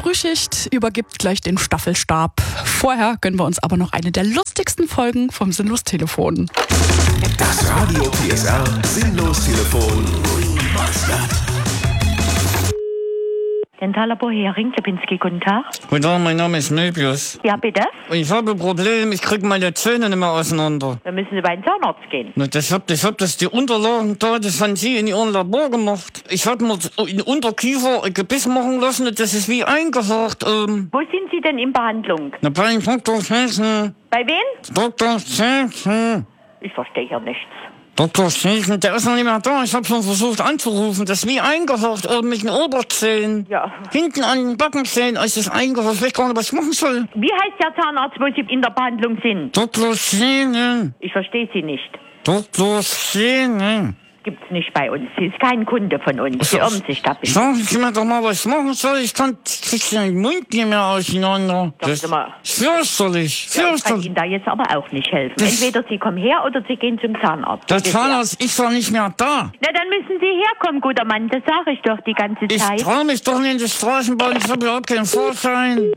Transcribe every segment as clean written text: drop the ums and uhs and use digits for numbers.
Frühschicht übergibt gleich den Staffelstab. Vorher gönnen wir uns aber noch eine der lustigsten Folgen vom Sinnlos-Telefon. Das Radio PSR Sinnlos-Telefon. Dentallabor Hering, Lipinski, guten Tag. Guten Tag, mein Name ist Möbius. Ja, bitte? Ich habe ein Problem, ich kriege meine Zähne nicht mehr auseinander. Dann müssen Sie bei den Zahnarzt gehen. Na, ich hab das die Unterlagen da, das haben Sie in Ihrem Labor gemacht. Ich habe mir in Unterkiefer ein Gebiss machen lassen und das ist wie eingehakt. Wo sind Sie denn in Behandlung? Na, bei Dr. Schäßen. Bei wem? Dr. Schäßen. Ich verstehe hier nichts. Dr. Schäßen, der ist noch nicht mehr da. Ich habe schon versucht anzurufen. Das ist wie eingehakt mit den Oberzähnen. Ja. Hinten an den Backenzähnen ist es eingehakt. Ich weiß gar nicht, was ich machen soll. Wie heißt der Zahnarzt, wo Sie in der Behandlung sind? Dr. Schäßen. Ich verstehe Sie nicht. Dr. Schäßen. Gibt's nicht bei uns. Sie ist kein Kunde von uns. Sie irren sich da bitte. Sagen Sie mir doch mal, was ich machen soll. Ich krieg den Mund nicht mehr auseinander. Das ist fürchterlich. Ja, ich kann Ihnen da jetzt aber auch nicht helfen. Entweder Sie kommen her oder Sie gehen zum Zahnarzt. Der Zahnarzt ist doch nicht mehr da. Na, dann müssen Sie herkommen, guter Mann. Das sage ich doch die ganze Zeit. Ich trau mich doch nicht in die Straßenbahn. Ich habe überhaupt keinen Vorschein.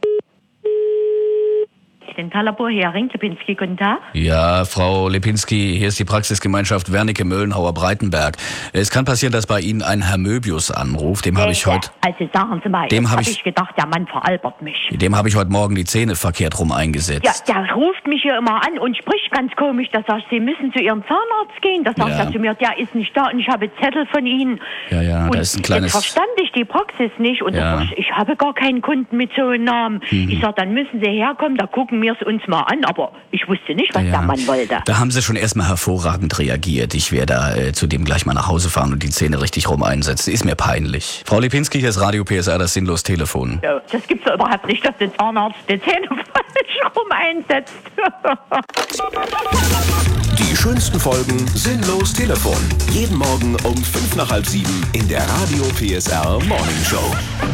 Dentallabor Hering, Lipinski, guten Tag. Ja, Frau Lipinski, hier ist die Praxisgemeinschaft Wernicke-Möllenhauer-Breitenberg. Es kann passieren, dass bei Ihnen ein Herr Möbius anruft. Dem habe ich heute... Also sagen Sie mal, hab ich gedacht, der Mann veralbert mich. Dem habe ich heute Morgen die Zähne verkehrt rum eingesetzt. Ja, der ruft mich hier immer an und spricht ganz komisch. Da sagt Sie müssen zu Ihrem Zahnarzt gehen. Da sagt er zu mir, der ist nicht da und ich habe Zettel von Ihnen. Ja, und da ist ein kleines... Jetzt verstand ich die Praxis nicht und ich habe gar keinen Kunden mit so einem Namen. Ich sag, dann müssen Sie herkommen, da gucken wir es uns mal an, aber ich wusste nicht, was der Mann wollte. Da haben Sie schon erstmal hervorragend reagiert. Ich werde da zu dem gleich mal nach Hause fahren und die Zähne richtig rum einsetzen. Ist mir peinlich. Frau Lipinski, hier ist Radio PSR, das Sinnlos-Telefon. Ja, das gibt's doch überhaupt nicht, dass der Zahnarzt die Zähne falsch rum einsetzt. Die schönsten Folgen Sinnlos-Telefon. Jeden Morgen um 6:55 in der Radio PSR Morning Show.